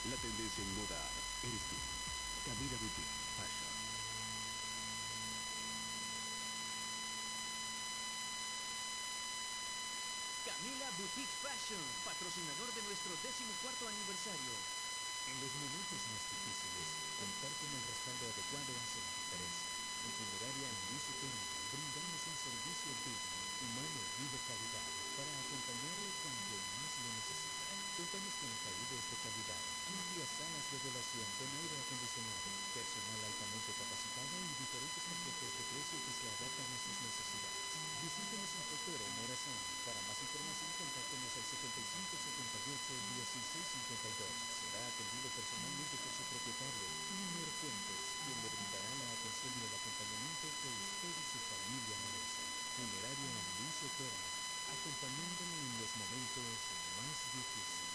La tendencia en moda eres tú. Camila Boutique Fashion. Camila Boutique Fashion, patrocinador de nuestro 14º aniversario. En los momentos más difíciles, contar con el respaldo adecuado hace la diferencia. En Funeraria Luis Eterno brindamos un servicio digno, humano y de calidad para acompañarle cuando más lo necesita. Contamos con ataúdes de calidad, amplias salas de velación con aire acondicionado, personal altamente capacitado y diferentes paquetes de precio que se adaptan a sus necesidades. Visítenos en Cotero, Morazán. Para más información, contáctenos al 7578-1652. Será atendido personalmente por su propietario, Junior Fuentes, quien le brindará la atención y el acompañamiento que usted y su familia merecen. Funeraria Luis Eterno, acompañándole en los momentos más difíciles.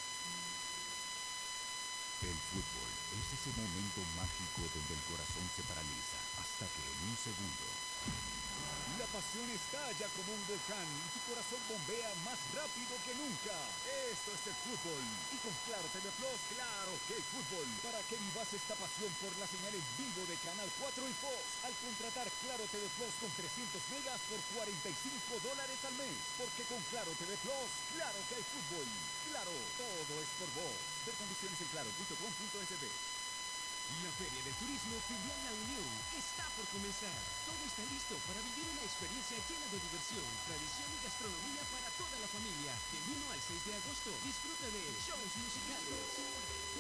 El fútbol es ese momento mágico donde el corazón se paraliza hasta que en un segundo la pasión estalla como un volcán y tu corazón bombea más rápido que nunca. Esto es el fútbol. Y con Claro TV Plus, claro que hay fútbol. Para que vivas esta pasión por la señal en vivo de Canal 4 y Fox. Al contratar Claro TV Plus con 300 megas por $45 al mes. Porque con Claro TV Plus, claro que hay fútbol. Claro, todo es por vos. Ver condiciones en claro.com.sb. La Feria del Turismo Filial La Unión está por comenzar. Todo está listo para vivir una experiencia llena de diversión, tradición y gastronomía para toda la familia. Del 1 al 6 de agosto, disfruta de shows musicales,